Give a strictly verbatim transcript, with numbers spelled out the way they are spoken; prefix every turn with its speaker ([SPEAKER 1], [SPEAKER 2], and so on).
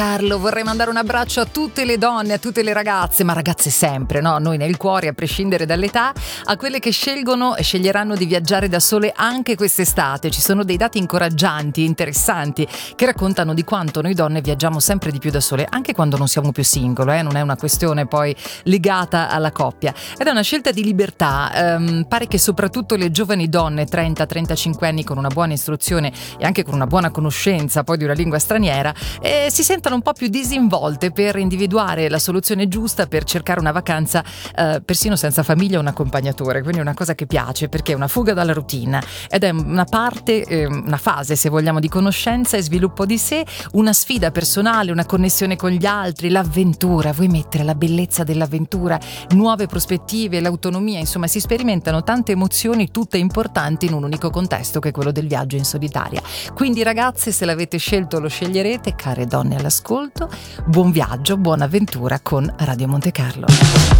[SPEAKER 1] Carlo, vorrei mandare un abbraccio a tutte le donne, a tutte le ragazze, ma ragazze sempre, no? Noi nel cuore, a prescindere dall'età, a quelle che scelgono e sceglieranno di viaggiare da sole anche quest'estate. Ci sono dei dati incoraggianti, interessanti, che raccontano di quanto noi donne viaggiamo sempre di più da sole, anche quando non siamo più single, eh? Non è una questione poi legata alla coppia. Ed è una scelta di libertà. Ehm, pare che soprattutto le giovani donne, trenta trentacinque anni, con una buona istruzione e anche con una buona conoscenza poi di una lingua straniera, eh, si sentano un po' più disinvolte per individuare la soluzione giusta per cercare una vacanza eh, persino senza famiglia o un accompagnatore. Quindi è una cosa che piace, perché è una fuga dalla routine ed è una parte, eh, una fase se vogliamo di conoscenza e sviluppo di sé, una sfida personale, una connessione con gli altri, l'avventura. Vuoi mettere la bellezza dell'avventura, nuove prospettive, l'autonomia, insomma si sperimentano tante emozioni, tutte importanti in un unico contesto che è quello del viaggio in solitaria. Quindi ragazze, se l'avete scelto lo sceglierete, care donne all'ascolto, buon viaggio, buona avventura con Radio Monte Carlo.